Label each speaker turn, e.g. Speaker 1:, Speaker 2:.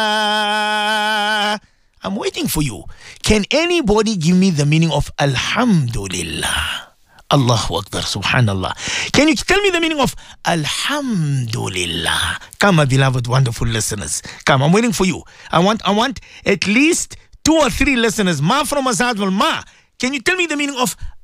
Speaker 1: I'm waiting for you. Can anybody give me the meaning of Alhamdulillah? Allahu Akbar, Subhanallah. Can you tell me the meaning of Alhamdulillah? Come, my beloved, wonderful listeners. Come, I'm waiting for you. I want at least 2 or 3 listeners. Ma from Azad, Ma, can you tell me the meaning of